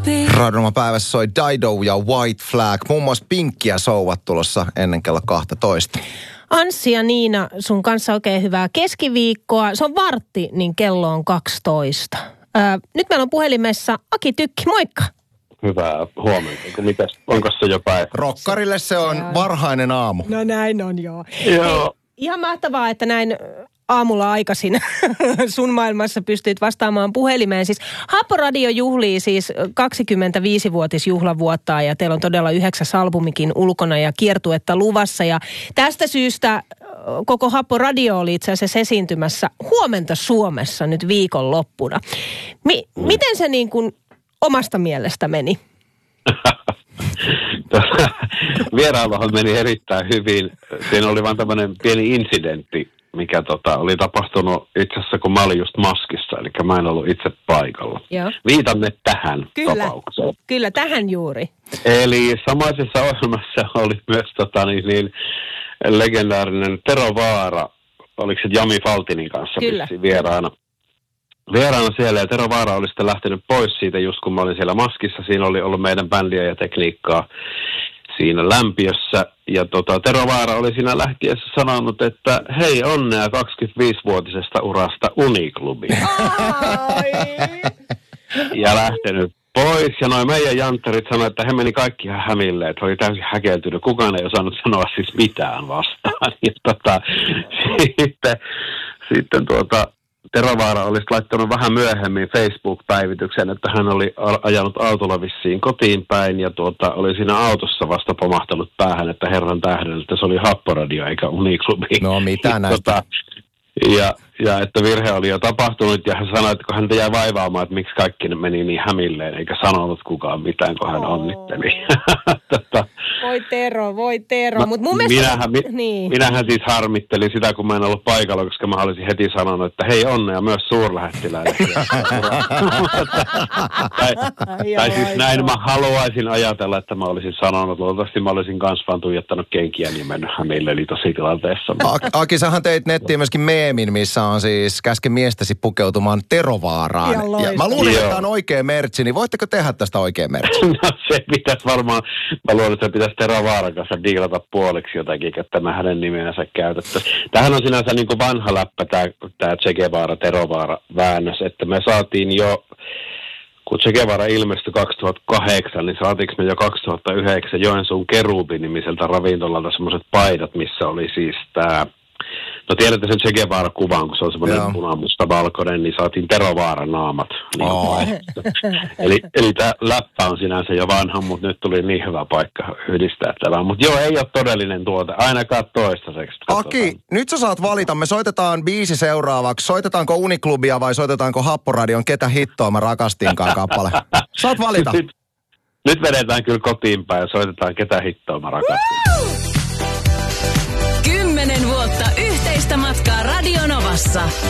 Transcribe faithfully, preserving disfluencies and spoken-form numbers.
Radionoman päivässä soi Dido ja White Flag. Muun muassa Pinkkiä souvat tulossa ennen kello kaksitoista. Anssi ja Niina, sun kanssa oikein hyvää keskiviikkoa. Se on vartti, niin kello on kaksitoista. Ää, nyt meillä on puhelimessa Aki Tykki, moikka. Hyvää huomenta. Mitäs, onko se jo päivä? Rokkarille se on se on varhainen aamu. No näin on, joo. Joo. Hei, ihan mahtavaa, että näin aamulla aikaisin sun maailmassa pystyit vastaamaan puhelimeen. Siis Happoradio juhlii siis kaksikymmentäviisivuotisjuhlavuottaa ja teillä on todella yhdeksäs albumikin ulkona ja kiertuetta luvassa. Ja tästä syystä koko Happoradio oli itse asiassa esiintymässä Huomenta Suomessa nyt viikonloppuna. Mi- miten se niin kuin omasta mielestä meni? Vierailuhan meni erittäin hyvin. Siinä oli vain tämmöinen pieni incidentti, mikä tota, oli tapahtunut itse asiassa, kun mä olin just maskissa, eli mä en ollut itse paikalla. Joo. Viitamme tähän Kyllä. tapaukseen. Kyllä, tähän juuri. Eli samaisessa ohjelmassa oli myös tota, niin, niin, legendaarinen Tero Vaara, oliko se Jami Faltinin kanssa vieraana. Vieraana siellä, ja Tero Vaara oli sitten lähtenyt pois siitä just kun mä olin siellä maskissa. Siinä oli ollut meidän bändiä ja tekniikkaa siinä lämpiössä. Ja tota, Tero Vaara oli siinä lähtiessä sanonut, että hei, onnea kaksikymmentäviisivuotisesta urasta Uniklubiin. Ja lähtenyt pois. Ja noin meidän jantterit sanoi, että he meni kaikki ihan hämille, että oli täysin häkeltynyt. Kukaan ei osannut sanoa siis mitään vastaan. Ja tota, sitten, sitten tuota... Tero Vaara olisi laittanut vähän myöhemmin Facebook-päivityksen, että hän oli ajanut autolla vissiin kotiin päin ja tuota, oli siinä autossa vasta pomahtanut päähän, että herran tähden, että se oli Happoradio eikä Uniklubi. No mitä näistä? Tota, ja, ja että virhe oli jo tapahtunut ja hän sanoi, että kun häntä jäi vaivaamaan, että miksi kaikki ne meni niin hämilleen eikä sanonut kukaan mitään, kun hän onnitteli. tota, voi Tero, voi Tero. No, Mut mun minähän, mielestä... niin. minähän siis harmittelin sitä, kun mä en ollut paikalla, koska mä olisin heti sanonut, että hei onnea myös suurlähettiläille. tai, tai siis näin mä haluaisin ajatella, että mä olisin sanonut. Luultavasti mä olisin kans vaan tuijottanut kenkiä niin mennyt hämille, eli tosi tilanteessa. Aki, sähän teit nettiin myöskin meemin, missä on siis käske miestäsi pukeutumaan Tero Vaaraan. Ja mä luulen, että tämä on oikea mertsi, niin voitteko tehdä tästä oikea mertsi? No se pitäisi varmaan, mä luulen, että se pitäisi Tero Vaaran kanssa diilata puoliksi jotakin, että mä hänen nimensä käytettäisiin. Tämähän on sinänsä niin kuin vanha läppä, tämä, tämä Che Guevara, Tero Vaara väännös, että me saatiin jo, kun Che Guevara ilmestyi kaksituhattakahdeksan, niin saatiinko me jo kaksituhattayhdeksän Joensuun Kerubi-nimiseltä ravintolalta semmoiset paidat, missä oli siis tämä... No tiedätte sen Che Guevara-kuvan, kun se on semmoinen punamusta valkoinen, niin saatiin Tero Vaaran naamat. Niin oh. eli, eli tämä läppä on sinänsä jo vanha, mutta nyt tuli niin hyvä paikka yhdistää tämä. Mutta joo, ei ole todellinen tuote, ainakaan toistaiseksi. Aki, nyt sä saat valita. Me soitetaan biisi seuraavaksi. Soitetaanko Uniklubia vai soitetaanko Happoradion Ketä hittoa mä rakastinkaan kappale? Saat valita. Nyt, nyt vedetään kyllä kotiin päin ja soitetaan Ketä hittoa mä rakastin. Kymmenen vuotta yhteistä matkaa Radio Novassa.